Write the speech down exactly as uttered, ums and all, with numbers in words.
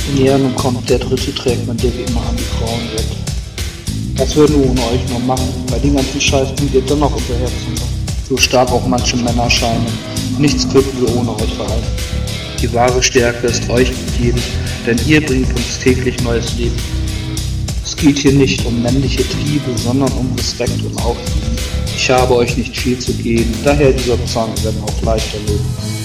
Ja, nun kommt, der dritte trägt man dir wie immer an die Frauen weg. Was würden wir ohne euch noch machen? Bei den ganzen Scheiß bringt ihr doch noch hinterherzumachen. So stark auch manche Männer scheinen. Nichts könnten wir ohne euch verhalten. Die wahre Stärke ist euch gegeben, denn ihr bringt uns täglich neues Leben. Es geht hier nicht um männliche Triebe, sondern um Respekt und Aufliegen. Ich habe euch nicht viel zu geben, daher dieser Zwang, wenn auch leichter Leben.